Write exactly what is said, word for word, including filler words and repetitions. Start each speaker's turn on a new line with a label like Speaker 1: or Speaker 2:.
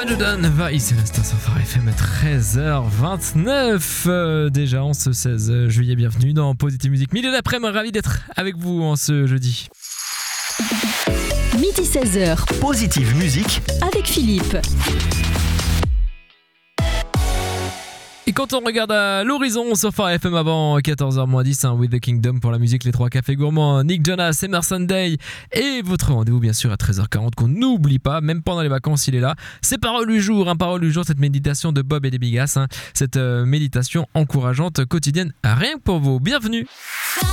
Speaker 1: Dudan, Vice, c'est l'instant sur Phare F M, treize heures vingt-neuf. Euh, déjà en ce seize juillet, bienvenue dans Positive Musique. Milieu d'après-midi, ravi d'être avec vous en ce jeudi.
Speaker 2: Midi seize heures.
Speaker 3: Positive Musique
Speaker 2: avec Philippe.
Speaker 1: Et quand on regarde à l'horizon sur Phare F M avant quatorze heures moins dix, hein, With the Kingdom pour la musique, les trois cafés gourmands, Nick Jonas, Emerson Day et votre rendez-vous bien sûr à treize heures quarante qu'on n'oublie pas, même pendant les vacances il est là. C'est Parole du jour, hein, Parole du jour, cette méditation de Bob et des Bigas, hein, cette euh, méditation encourageante quotidienne, rien que pour vous. Bienvenue.